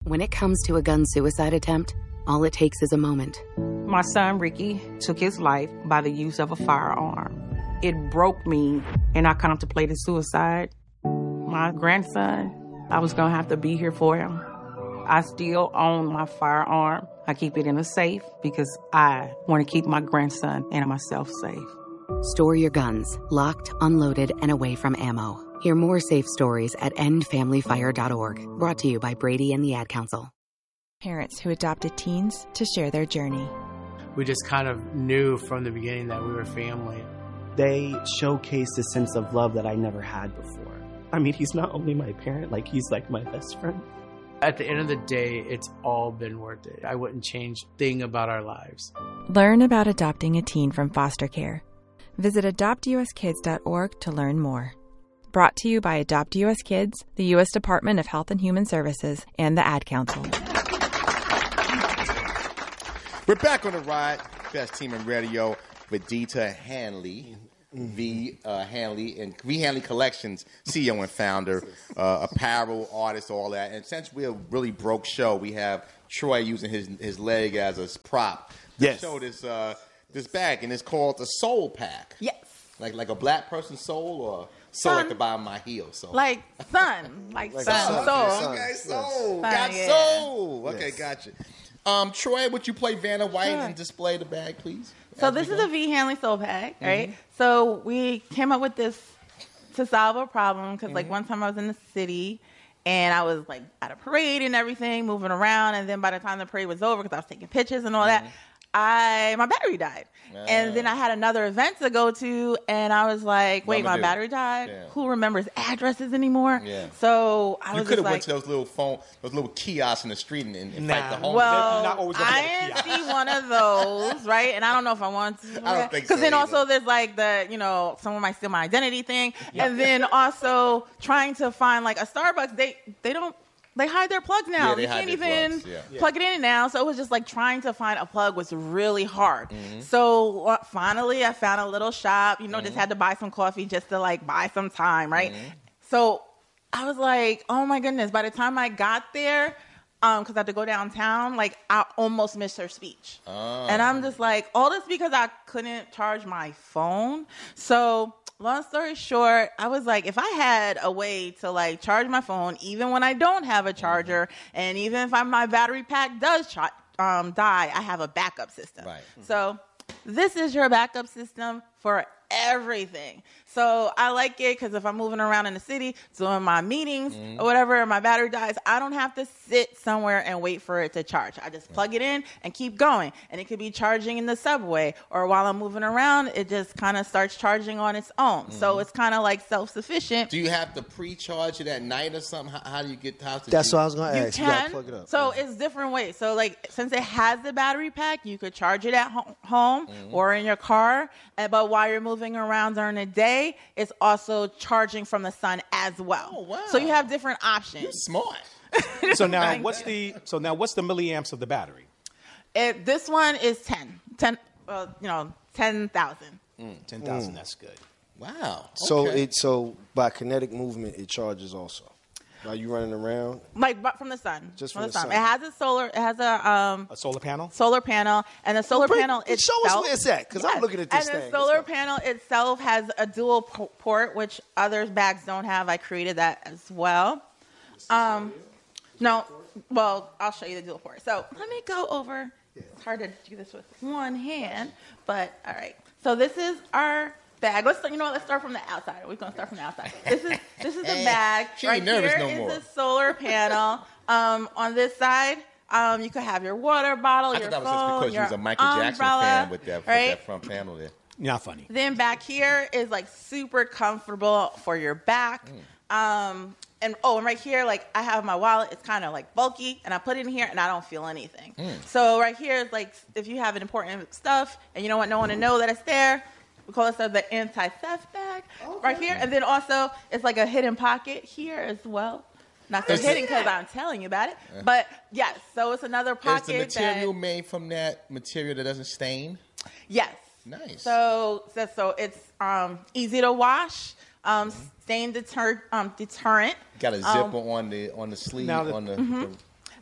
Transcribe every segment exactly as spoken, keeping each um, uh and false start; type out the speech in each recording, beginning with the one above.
When it comes to a gun suicide attempt, all it takes is a moment. My son, Ricky, took his life by the use of a firearm. It broke me, and I contemplated suicide. My grandson, I was gonna have to be here for him. I still own my firearm. I keep it in a safe because I want to keep my grandson and myself safe. Store your guns, locked, unloaded, and away from ammo. Hear more safe stories at end family fire dot org. Brought to you by Brady and the Ad Council. Parents who adopted teens to share their journey. We just kind of knew from the beginning that we were family. They showcased a sense of love that I never had before. I mean, he's not only my parent, like he's like my best friend. At the end of the day, it's all been worth it. I wouldn't change a thing about our lives. Learn about adopting a teen from foster care. Visit adopt u s kids dot org to learn more. Brought to you by Adopt U S Kids, the U S Department of Health and Human Services, and the Ad Council. We're back on the ride. Best team in radio, Vidita Hanley. V. Uh, Hanley and V. Hanley Collections, C E O and founder, uh, apparel, artist, all that. And since we're a really broke show, we have Troy using his his leg as a prop to yes. show this uh, this bag, and it's called the Soul Pack. Yes. Like like a black person's soul, or soul Sun. at the bottom of my heel. So like sun, like, like sun, soul. soul. Okay, soul. Sun, Got yeah. soul. Okay, Yes. gotcha. Um, Troy, would you play Vanna White Sure. and display the bag, please? So As this we is go? a V. Hanley Soul Pack, right? Mm-hmm. So we came up with this to solve a problem because, Mm-hmm. like, one time I was in the city and I was like at a parade and everything, moving around, and then by the time the parade was over, because I was taking pictures and all Mm-hmm. that, I my battery died, and then I had another event to go to, and I was like, What "Wait, I'ma my do? battery died. Yeah. Who remembers addresses anymore?" Yeah. So I You was could just have like, went to those little phone, those little kiosks in the street and, and Nah. fight the homeless. Well, not always gonna I be a didn't kiosk. see one of those, right? And I don't know if I want to. I don't think Because so then either. also there's like the, you know, someone might steal my identity thing. And then also trying to find like a Starbucks, they they don't, they hide their plugs now. Yeah, they you hide can't their even plugs, yeah. Yeah. plug it in now. So it was just like trying to find a plug was really hard. Mm-hmm. So uh, finally I found a little shop, you know, Mm-hmm. just had to buy some coffee just to like buy some time, right? So I was like, oh my goodness, by the time I got there, um, because I had to go downtown, like I almost missed her speech. Oh. And I'm just like, all this because I couldn't charge my phone. So long story short, I was like, if I had a way to like charge my phone, even when I don't have a charger, and even if I, my battery pack does ch- um, die, I have a backup system. Right. So this is your backup system for everything. So I like it because if I'm moving around in the city, doing my meetings Mm-hmm. or whatever, and my battery dies, I don't have to sit somewhere and wait for it to charge. I just plug it in and keep going. And it could be charging in the subway, or while I'm moving around, it just kind of starts charging on its own. So it's kind of like self-sufficient. Do you have to pre-charge it at night or something? How, how do you get how to That's do what I was going to You ask. You got to can. plug it up. So it's different ways. So like, since it has the battery pack, you could charge it at ho- home or in your car. And, but while you're moving around during the day, it's also charging from the sun as well. Oh, wow. So you have different options. Smart. So now, what's the so now what's the milliamps of the battery? It, this one is ten. ten, uh, you know, ten thousand. Ten thousand. That's good. Wow. So Okay. it so by kinetic movement, it charges also. While you running around, Like, but from the sun. Just from from the the sun. sun. It has a solar, it has a um, A solar panel. solar panel, and the solar Bring- panel show itself. us where it's at, 'cause I'm looking at this and thing. the solar Let's go. panel itself has a dual po- port, which other bags don't have. I created that as well. Um, no, well, I'll show you the dual port. So let me go over. It's hard to do this with one hand, but all right. So this is our bag. Let's start, you know what? Let's start from the outside. We're gonna start from the outside. This is this is the bag. She right ain't nervous here no is more. the solar panel. Um, on this side, um, you could have your water bottle, I your thought that was just phone, because you your was a Michael Jackson umbrella, fan with that, with right? that front panel there. Not funny. Then back here is like super comfortable for your back. Um, and oh, and right here, like I have my wallet. It's kind of like bulky, and I put it in here, and I don't feel anything. So right here is like if you have important stuff, and you don't want no one to know that it's there. We call it the anti-theft bag right here, and then also it's like a hidden pocket here as well. Not so Is it- hidden because I'm telling you about it, but yes. So it's another Is pocket. the material that, made from that material that doesn't stain? yes. Nice. So, so, so it's um, easy to wash, um, stain deter- um, deterrent. Got a um, zipper on the on the sleeve now the- on the, Mm-hmm. the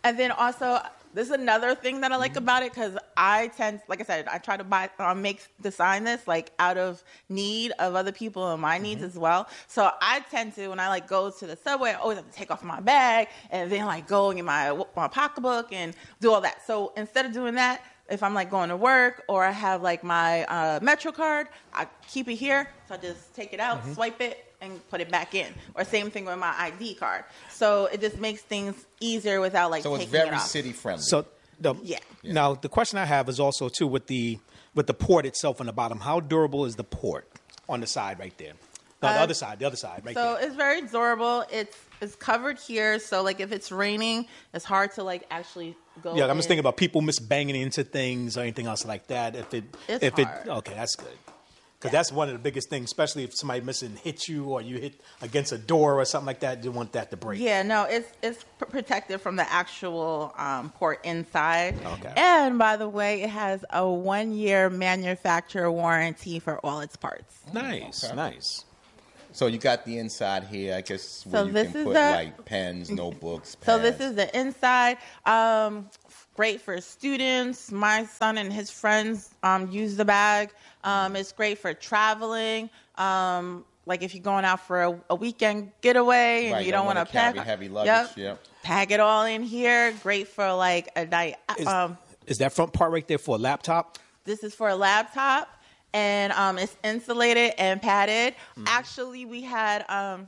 And then also, this is another thing that I like about it because I tend, like I said, I try to buy, um, make, design this like out of need of other people and my needs as well. So I tend to, when I like go to the subway, I always have to take off my bag and then like go and get my, my pocketbook and do all that. So instead of doing that, if I'm like going to work or I have like my uh, Metro card, I keep it here. So I just take it out, mm-hmm. swipe it, and put it back in. Or same thing with my I D card. So it just makes things easier without like so taking it's very it off. city friendly. So the, yeah. yeah. Now the question I have is also too with the with the port itself on the bottom. How durable is the port on the side right there? No, Uh, the other side, the other side right so there. So it's very durable. It's it's covered here. So like if it's raining, it's hard to like actually go. Yeah, I'm in. just thinking about people miss banging into things or anything else like that. If it, It's if hard. it, okay, that's good. Because that's one of the biggest things, especially if somebody missing hit you or you hit against a door or something like that. You want that to break. Yeah, no, it's it's pr- protected from the actual um, port inside. Okay. And by the way, it has a one year manufacturer warranty for all its parts. Nice, Okay. nice. So you got the inside here, I guess, where So you this can is put the- like pens, notebooks, pads. So this is the inside. Um, great for students. My son and his friends um, use the bag. Um, it's great for traveling. Um, like if you're going out for a, a weekend getaway and Right, you don't don't want wanna to pack carry heavy luggage, Yep. yep. Pack it all in here. Great for like a night. Is, Um, is that front part right there for a laptop? This is for a laptop, and um, it's insulated and padded. Actually, we had um,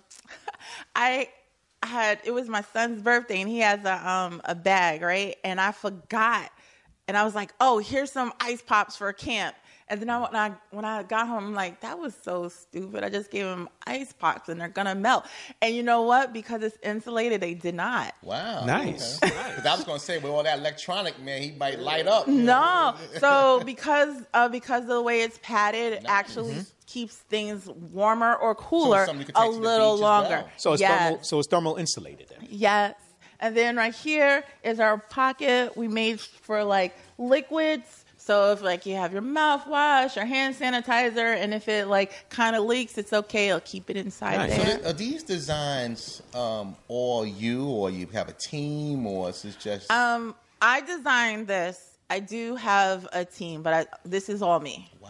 I had it was my son's birthday, and he has a um a bag, right? And I forgot, and I was like, "Oh, here's some ice pops for camp." And then I, when I when I got home, I'm like, that was so stupid. I just gave him ice pops, and they're gonna melt. And you know what? Because it's insulated, they did not. Wow. Nice. Because I was going to say, with all that electronic, man, he might light up. No. So because uh, because of the way it's padded, it actually Mm-hmm. keeps things warmer or cooler something you can a take to the little beach as longer. well. So it's yes. thermal. So it's thermal insulated. Then. Yes. And then right here is our pocket we made for like liquids. So if like you have your mouthwash or hand sanitizer, and if it like kind of leaks, it's okay. It'll keep it inside Nice. So there. th- are these designs um, all you, or you have a team, or is this just... Um, I designed this. I do have a team, but I, this is all me. Wow.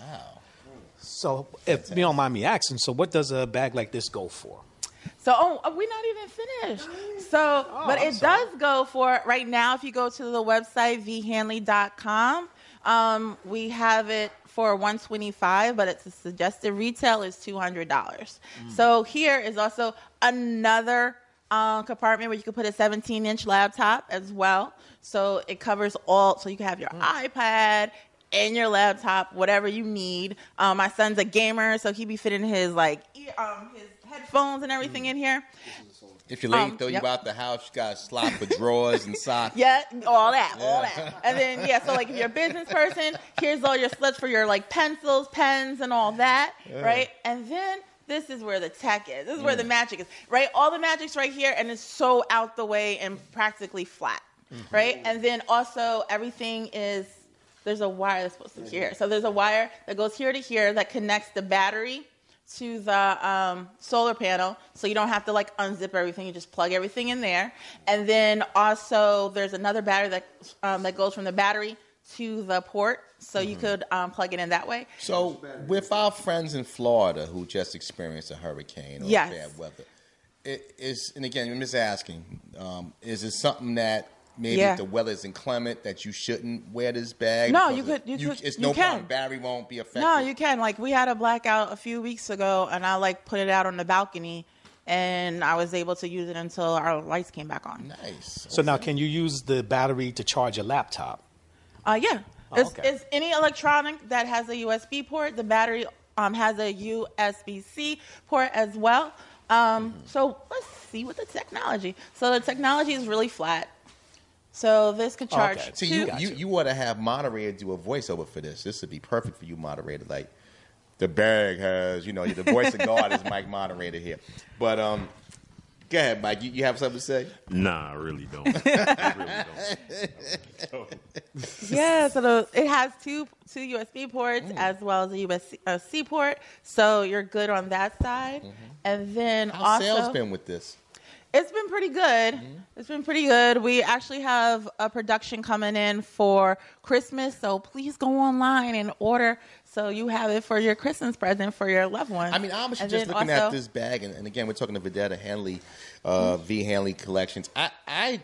So if you don't mind me asking, so what does a bag like this go for? So, oh, we're not even finished. So, but I'm it sorry. does go for, right now, if you go to the website, v hanley dot com, um, we have it for one hundred twenty-five dollars, but it's a suggested retail is two hundred dollars. So here is also another uh, compartment where you can put a seventeen inch laptop as well. So it covers all, so you can have your iPad and your laptop, whatever you need. Um, my son's a gamer, so he be fitting his like ear, um, his headphones and everything in here. If you're late, Um, throw yep. you out the house, you got a slot for drawers and socks. Yeah, all that, all that. And then, yeah, so like if you're a business person, here's all your slips for your like pencils, pens, and all that, right? And then this is where the tech is. This is where the magic is, right? All the magic's right here, and it's so out the way and practically flat, right? And then also everything is, there's a wire that's supposed to be here. So there's a wire that goes here to here that connects the battery to the um, solar panel, so you don't have to like unzip everything. You just plug everything in there. And then also there's another battery that um, that goes from the battery to the port, so you could um, plug it in that way. So with our friends in Florida who just experienced a hurricane or Yes. bad weather, it is, and again, I'm just asking, um, is it something that maybe Yeah. if the weather is inclement that you shouldn't wear this bag? No, because you could- of- you could- It's you no can. problem. Battery won't be affected. No, you can. Like we had a blackout a few weeks ago, and I like put it out on the balcony, and I was able to use it until our lights came back on. Nice. So now, can you use the battery to charge your laptop? Uh, yeah. Oh, it's, okay. it's any electronic that has a U S B port. The battery um, has a U S B C port as well. Um, so let's see what the technology. So the technology is really flat. So this could charge Okay. See, two. you, you, you ought to have moderator do a voiceover for this. This would be perfect for you, moderator. Like, the bag has, you know, the voice of God is Mike moderator here. But um, go ahead, Mike. You, you have something to say? Nah, I really don't. I really don't. Yeah, so the, it has two two U S B ports as well as a U S C uh, C port. So you're good on that side. And then How's also sales been with this? It's been pretty good. Mm-hmm. It's been pretty good. We actually have a production coming in for Christmas, so please go online and order so you have it for your Christmas present for your loved one. I mean, I'm just And looking then at also- this bag, and, and again, we're talking to Videtta Hanley, uh, Mm-hmm. V Hanley Collections. I, I,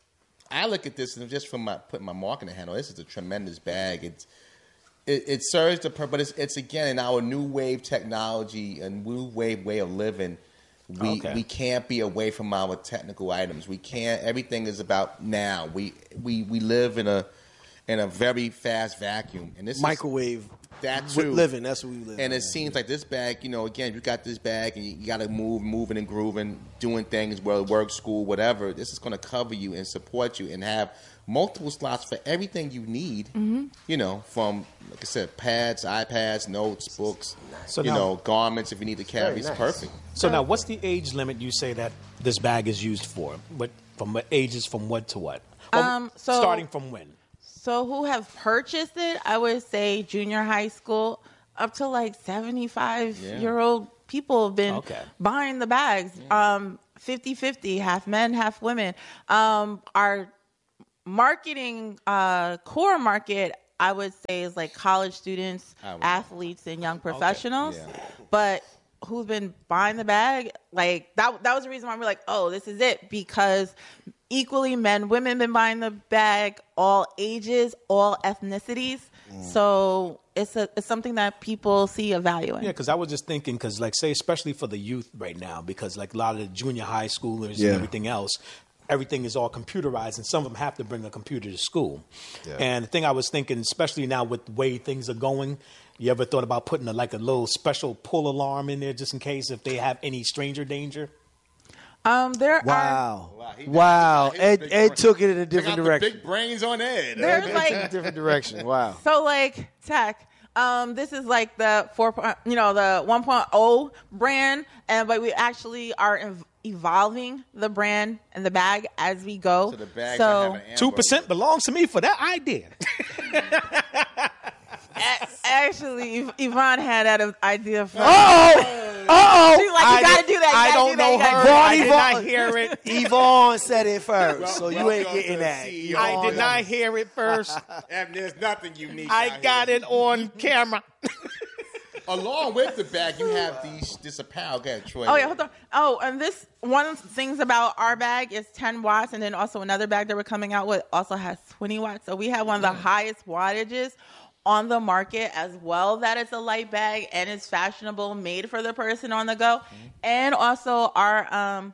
I look at this and just from my putting my marketing handle, this is a tremendous bag. It's it, it serves the purpose, but it's, it's again in our new wave technology and new wave way of living. We Okay. we can't be away from our technical items. We can't. Everything is about now. We we we live in a in a very fast vacuum, and this Microwave. is that wi- too. living. That's what we live. And in. it seems like this bag, you know, again, you got this bag, and you, you got to move, moving and grooving, doing things, well, work, school, whatever. This is going to cover you and support you, and have multiple slots for everything you need. Mm-hmm. You know, from like I said, pads, iPads, notes, books. So you now- know, garments if you need to carry. Very It's nice. perfect. So now, what's the age limit you say that this bag is used for? What from what ages from what to what? Well, Um, so- starting from when? So who have purchased it? I would say junior high school up to like seventy-five Yeah. year old people have been Okay. buying the bags. Um, fifty-fifty, half men, half women. Um, our marketing uh, core market, I would say, is like college students, I would- athletes, and young professionals. Yeah. But who's been buying the bag? Like that. That was the reason why we're like, oh, this is it, because equally men, women been buying the bag, all ages, all ethnicities. So it's a it's something that people see a value in. Yeah, because I was just thinking, because like say, especially for the youth right now, because like a lot of the junior high schoolers Yeah. and everything else, everything is all computerized, and some of them have to bring a computer to school. Yeah. And the thing I was thinking, especially now with the way things are going, you ever thought about putting a, like a little special pull alarm in there just in case if they have any stranger danger? Um, there are Wow. Wow, he- Wow. he- Ed, big Ed brain. took it in a Check different out the direction. big brains on Ed. There's Ed like- took it in a different direction. Wow. so like tech. Um, this is like the four, point- you know, the one point oh brand, and but we actually are ev- evolving the brand and the bag as we go. So the bags So- that have an amber- Two percent belongs to me for that idea. A- actually, Yv- Yvonne had that idea for. Uh oh. Uh oh. She's like, you gotta do that. You I gotta don't do that, know you gotta her. do that. I did Yvonne- not hear it. Yvonne said it first, Well, so you welcome ain't to getting the that. C E O. I did not hear it first. And there's nothing unique. I out got here. it on camera. Along with the bag, you have these this apparel. Go ahead, Troy. Oh yeah, hold on. Oh, and this one of the things about our bag is ten watts, and then also another bag that we're coming out with also has twenty watts. So we have one of the highest wattages on the market as well. That it's a light bag and it's fashionable, made for the person on the go, and also our um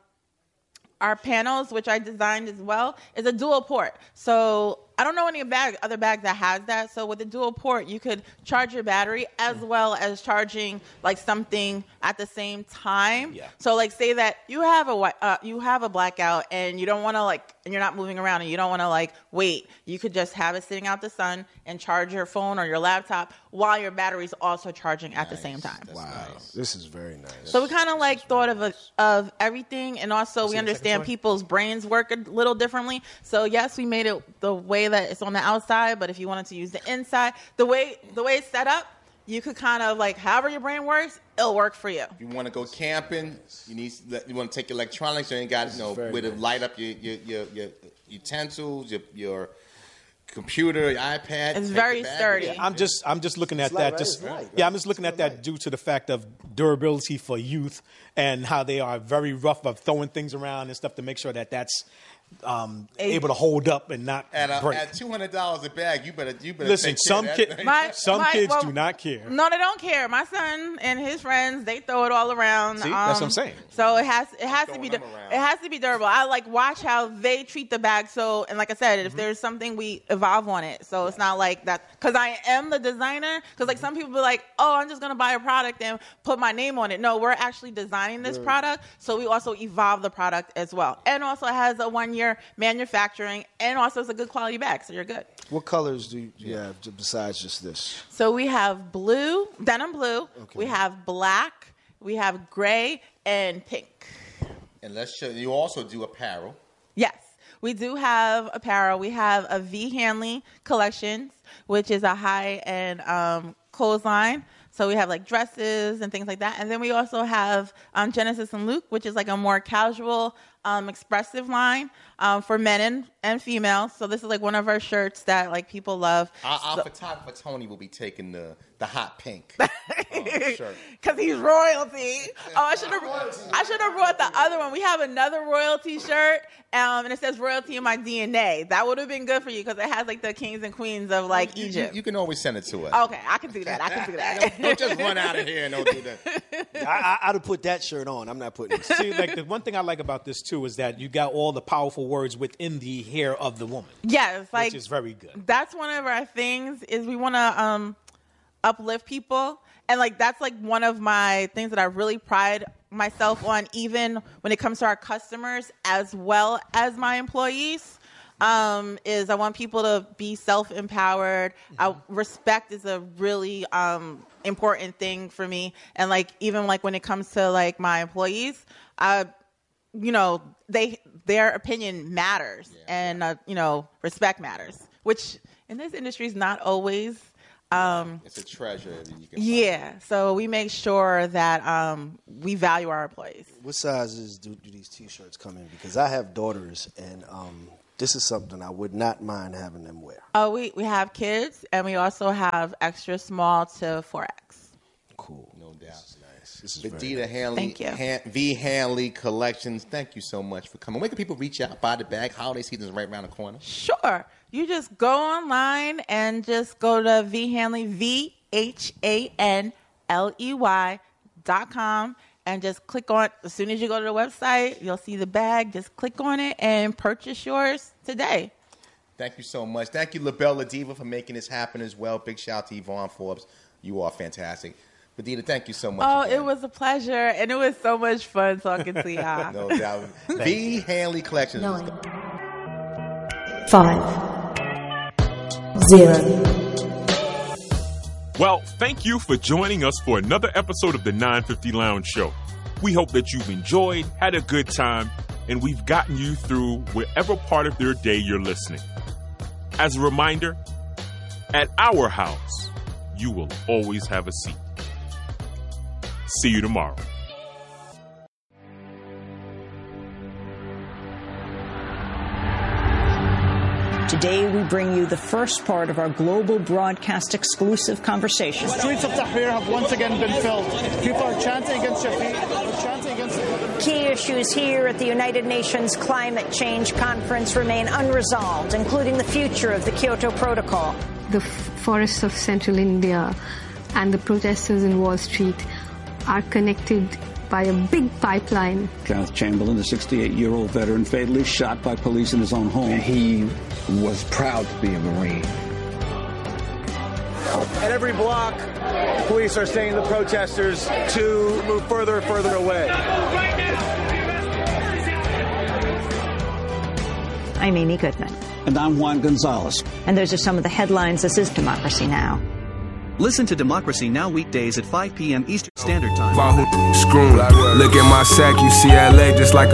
our panels, which I designed as well, is a dual port. So I don't know any bag, other bag that has that. So with the dual port, you could charge your battery as well as charging like something at the same time. Yeah. So like say that you have a wi- uh, you have a blackout and you don't want to like, and you're not moving around and you don't want to like wait. You could just have it sitting out the sun and charge your phone or your laptop while your battery's also charging at the same time. Wow. This is very nice. So we kind of like thought of a, of everything, and also we understand people's brains work a little differently. So yes, we made it the way that it's on the outside, but if you wanted to use the inside, the way the way it's set up, you could kind of like however your brain works, it'll work for you. If you want to go camping, you need you want to take electronics. You ain't got you know very way to nice. light up your your your, your utensils, your your computer, your iPad. It's Take very the bag sturdy. with you. I'm just I'm just looking at It's light, that. right? Just It's light, right? yeah, I'm just looking It's at that light. due to the fact of durability for youth and how they are very rough of throwing things around and stuff to make sure that that's um, able to hold up and not At, uh, break. at two hundred dollars a bag, you better you better Listen, take some care of kid, that thing. My- some my- kids well, do not care. No, they don't care. My son and his friends, they throw it all around. See, that's what I'm Um, saying. So it has it has to Throwing be them du- around. it has to be durable. I like watch how they treat the bag. So and like I said, Mm-hmm. if there's something we evolve on it. So it's not like that because I am the designer. Because like some people be like, oh, I'm just gonna buy a product and put my name on it. No, we're actually designing this product. So we also evolve the product as well. And also it has a one year manufacturing, and also it's a good quality bag. So you're good. What colors do you, you have j- besides just this? So we have blue, denim blue. We have black. We have gray and pink. And let's show you also do apparel. Yes, we do have apparel. We have a V Hanley Collections, which is a high-end um, clothes line. So we have like dresses and things like that. And then we also have um, Genesis and Luke, which is like a more casual um, expressive line um, for men and, and females. So this is like one of our shirts that like people love. Our, our so, photographer Tony will be taking the the hot pink um, shirt because he's royalty. Oh, I should have I should have brought the other one. We have another royalty shirt, um, and it says royalty in my D N A. That would have been good for you because it has like the kings and queens of like you, Egypt. You, you can always send it to us. Okay, I can do that. I can do that. don't, don't just run out of here and don't do that. I, I, I'd have put that shirt on. I'm not putting it. See, like the one thing I like about this too is that you got all the powerful words within the hair of the woman. Yes, like which is very good. That's one of our things is we want to um, uplift people, and like that's like one of my things that I really pride myself on, even when it comes to our customers as well as my employees. Um, is I want people to be self-empowered. I, respect is a really um, important thing for me, and like even like when it comes to like my employees, I, you know, they their opinion matters, yeah, and yeah. Uh, you know, respect matters, which in this industry is not always. Um, it's a treasure. That you can yeah, find. So we make sure that um, we value our employees. What sizes do, do these T-shirts come in? Because I have daughters, and um, this is something I would not mind having them wear. Oh, we, we have kids, and we also have extra small to four X. Cool. No doubt. This is nice. This is Vidita Hanley, Thank you. Han- V. Hanley Collections. Thank you so much for coming. Where can people reach out, buy the bag? Holiday season is right around the corner. Sure. You just go online and just go to V Hanley, V H A N L E Y dot com, and just click on, as soon as you go to the website, you'll see the bag. Just click on it and purchase yours today. Thank you so much. Thank you, LaBelle Diva, for making this happen as well. Big shout out to Yvonne Forbes. You are fantastic. Vidita, thank you so much. Oh, again. It was a pleasure, and it was so much fun talking to y'all. No doubt. V. Hanley Collections. Nine. Five. Zero. Well, thank you for joining us for another episode of the nine fifty Lounge Show. We hope that you've enjoyed, had a good time, and we've gotten you through whatever part of your day you're listening. As a reminder, at our house, you will always have a seat. See you tomorrow. Today, we bring you the first part of our global broadcast exclusive conversation. The streets of Tahrir have once again been filled. People are chanting against Shafiq, chanting against the... Key issues here at the United Nations Climate Change Conference remain unresolved, including the future of the Kyoto Protocol. The forests of central India and the protesters in Wall Street are connected by a big pipeline. Kenneth Chamberlain, the sixty-eight-year-old veteran, fatally shot by police in his own home. He was proud to be a Marine. At every block, police are saying to the protesters to move further and further away. I'm Amy Goodman. And I'm Juan Gonzalez. And those are some of the headlines. This is Democracy Now! Listen to Democracy Now! Weekdays at five p.m. Eastern Standard Time. Look at my sack, you see L A just like a